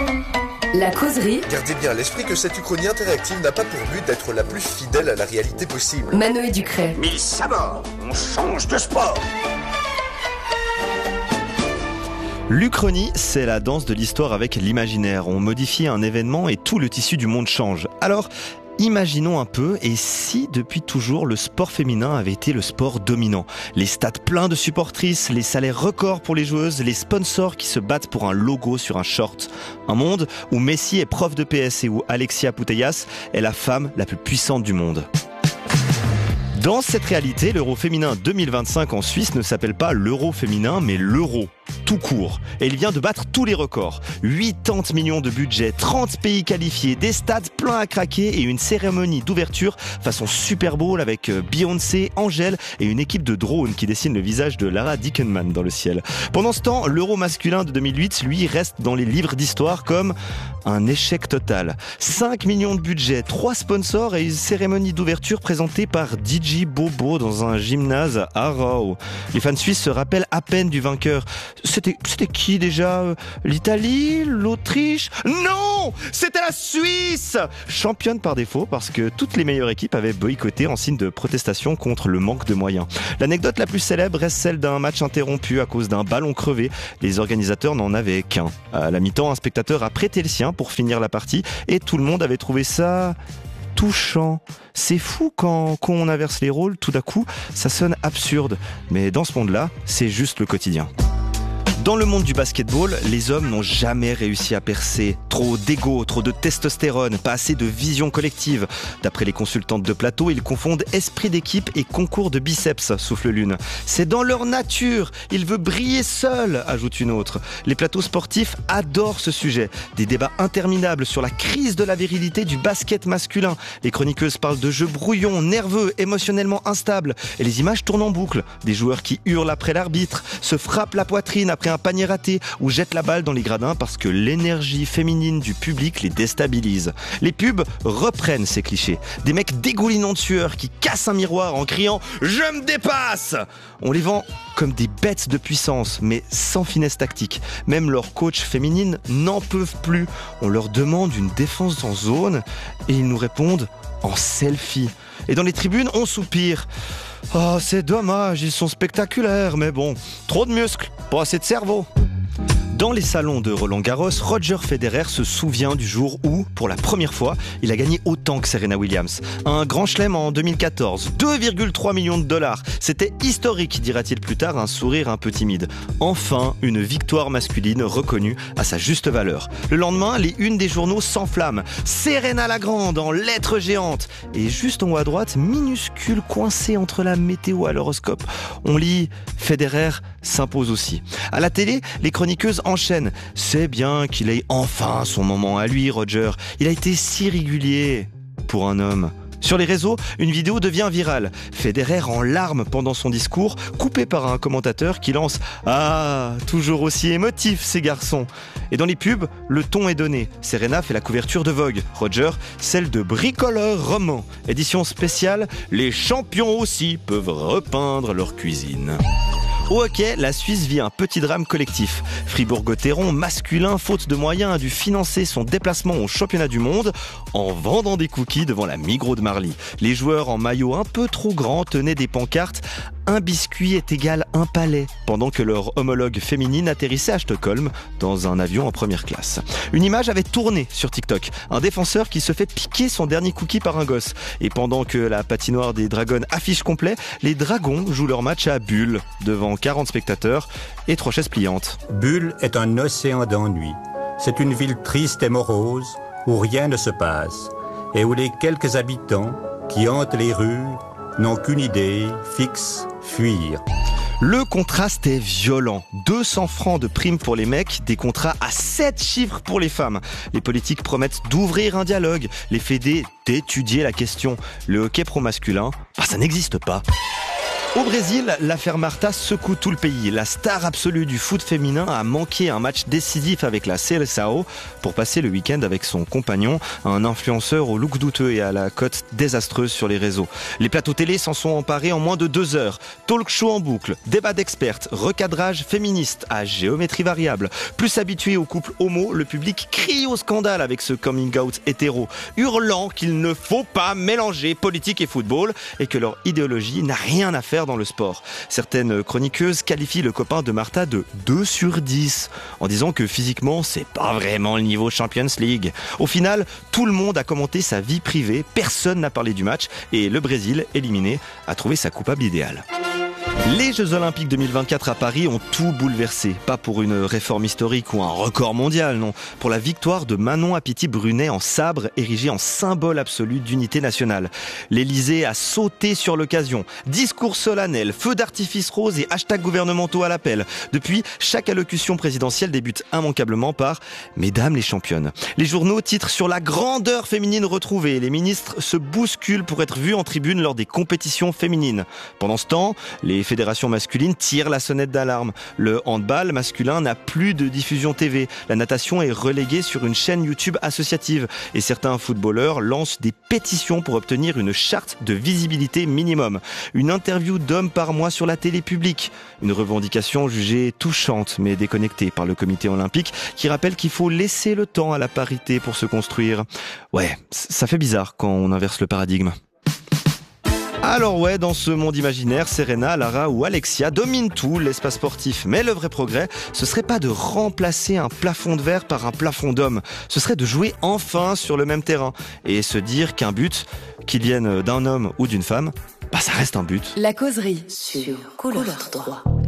La causerie. Gardez bien à l'esprit que cette uchronie interactive n'a pas pour but d'être la plus fidèle à la réalité possible. Manoë Ducret. Mille sabords, on change de sport. L'Uchronie, c'est la danse de l'histoire avec l'imaginaire. On modifie un événement et tout le tissu du monde change. Alors, imaginons un peu, et si depuis toujours le sport féminin avait été le sport dominant? Les stades pleins de supportrices, les salaires records pour les joueuses, les sponsors qui se battent pour un logo sur un short. Un monde où Messi est prof de PS et où Alexia Putellas est la femme la plus puissante du monde. Dans cette réalité, l'Euro féminin 2025 en Suisse ne s'appelle pas l'Euro féminin, mais l'Euro, tout court. Et il vient de battre tous les records. 80 millions de budget, 30 pays qualifiés, des stades pleins à craquer et une cérémonie d'ouverture façon Super Bowl avec Beyoncé, Angèle et une équipe de drones qui dessine le visage de Lara Dickenman dans le ciel. Pendant ce temps, l'Euro masculin de 2008, lui, reste dans les livres d'histoire comme un échec total. 5 millions de budget, 3 sponsors et une cérémonie d'ouverture présentée par DJ Bobo dans un gymnase à Aarau. Les fans suisses se rappellent à peine du vainqueur. C'était qui déjà? L'Italie? L'Autriche? Non! C'était la Suisse! Championne par défaut parce que toutes les meilleures équipes avaient boycotté en signe de protestation contre le manque de moyens. L'anecdote la plus célèbre reste celle d'un match interrompu à cause d'un ballon crevé. Les organisateurs n'en avaient qu'un. À la mi-temps, un spectateur a prêté le sien pour finir la partie et tout le monde avait trouvé ça touchant. C'est fou quand on inverse les rôles, tout d'un coup, ça sonne absurde. Mais dans ce monde-là, c'est juste le quotidien. Dans le monde du basketball, les hommes n'ont jamais réussi à percer. Trop d'ego, trop de testostérone, pas assez de vision collective. D'après les consultantes de plateau, ils confondent esprit d'équipe et concours de biceps, souffle l'une. C'est dans leur nature, ils veulent briller seuls, ajoute une autre. Les plateaux sportifs adorent ce sujet. Des débats interminables sur la crise de la virilité du basket masculin. Les chroniqueuses parlent de jeux brouillons, nerveux, émotionnellement instables. Et les images tournent en boucle. Des joueurs qui hurlent après l'arbitre, se frappent la poitrine après un panier raté ou jettent la balle dans les gradins parce que l'énergie féminine du public les déstabilise. Les pubs reprennent ces clichés. Des mecs dégoulinants de sueur qui cassent un miroir en criant « Je me dépasse !» On les vend comme des bêtes de puissance, mais sans finesse tactique. Même leurs coachs féminines n'en peuvent plus. On leur demande une défense en zone et ils nous répondent en selfie. Et dans les tribunes, on soupire. Oh, c'est dommage, ils sont spectaculaires, mais bon, trop de muscles, pas assez de cerveau. Dans les salons de Roland-Garros, Roger Federer se souvient du jour où, pour la première fois, il a gagné autant que Serena Williams. Un grand chelem en 2014, 2,3 millions de dollars. C'était historique, dira-t-il plus tard, un sourire un peu timide. Enfin, une victoire masculine reconnue à sa juste valeur. Le lendemain, les unes des journaux s'enflamment. Serena la Grande en lettres géantes. Et juste en haut à droite, minuscule coincé entre la météo et l'horoscope, on lit « Federer s'impose aussi ». À la télé, les chroniqueuses enchaîne. C'est bien qu'il ait enfin son moment à lui, Roger. Il a été si régulier pour un homme. Sur les réseaux, une vidéo devient virale. Federer en larmes pendant son discours, coupé par un commentateur qui lance « Ah, toujours aussi émotif ces garçons !» Et dans les pubs, le ton est donné. Serena fait la couverture de Vogue. Roger, celle de Bricoleur Roman. Édition spéciale, les champions aussi peuvent repeindre leur cuisine. Au hockey, la Suisse vit un petit drame collectif. Fribourg-Gotteron, masculin, faute de moyens, a dû financer son déplacement au championnat du monde en vendant des cookies devant la Migros de Marly. Les joueurs en maillot un peu trop grand tenaient des pancartes « Un biscuit est égal un palais » pendant que leur homologue féminine atterrissait à Stockholm dans un avion en première classe. Une image avait tourné sur TikTok. Un défenseur qui se fait piquer son dernier cookie par un gosse. Et pendant que la patinoire des Dragons affiche complet, les Dragons jouent leur match à Bulle devant 40 spectateurs et 3 chaises pliantes. Bulle est un océan d'ennui. C'est une ville triste et morose où rien ne se passe et où les quelques habitants qui hantent les rues n'ont qu'une idée fixe, fuir. Le contraste est violent. 200 francs de prime pour les mecs, des contrats à 7 chiffres pour les femmes. Les politiques promettent d'ouvrir un dialogue, les fédés d'étudier la question. Le hockey pro masculin, ça n'existe pas. Au Brésil, l'affaire Marta secoue tout le pays. La star absolue du foot féminin a manqué un match décisif avec la Seleção pour passer le week-end avec son compagnon, un influenceur au look douteux et à la cote désastreuse sur les réseaux. Les plateaux télé s'en sont emparés en moins de 2 heures. Talk show en boucle, débat d'experts, recadrage féministe à géométrie variable. Plus habitué aux couples homo, le public crie au scandale avec ce coming out hétéro, hurlant qu'il ne faut pas mélanger politique et football et que leur idéologie n'a rien à faire dans le sport. Certaines chroniqueuses qualifient le copain de Marta de 2 sur 10 en disant que physiquement c'est pas vraiment le niveau Champions League. Au final, tout le monde a commenté sa vie privée, personne n'a parlé du match et le Brésil, éliminé, a trouvé sa coupable idéale. Les Jeux Olympiques 2024 à Paris ont tout bouleversé. Pas pour une réforme historique ou un record mondial, non. Pour la victoire de Manon Apiti-Brunet en sabre, érigé en symbole absolu d'unité nationale. L'Élysée a sauté sur l'occasion. Discours solennel, feux d'artifice rose et hashtags gouvernementaux à l'appel. Depuis, chaque allocution présidentielle débute immanquablement par « Mesdames les championnes ». Les journaux titrent sur la grandeur féminine retrouvée. Les ministres se bousculent pour être vus en tribune lors des compétitions féminines. Pendant ce temps, les fédérations masculines tirent la sonnette d'alarme. Le handball masculin n'a plus de diffusion TV. La natation est reléguée sur une chaîne YouTube associative. Et certains footballeurs lancent des pétitions pour obtenir une charte de visibilité minimum. Une interview d'hommes par mois sur la télé publique. Une revendication jugée touchante mais déconnectée par le comité olympique qui rappelle qu'il faut laisser le temps à la parité pour se construire. Ouais, ça fait bizarre quand on inverse le paradigme. Alors ouais, dans ce monde imaginaire, Serena, Lara ou Alexia dominent tout, l'espace sportif. Mais le vrai progrès, ce serait pas de remplacer un plafond de verre par un plafond d'hommes. Ce serait de jouer enfin sur le même terrain. Et se dire qu'un but, qu'il vienne d'un homme ou d'une femme, ça reste un but. La causerie sur Couleur 3.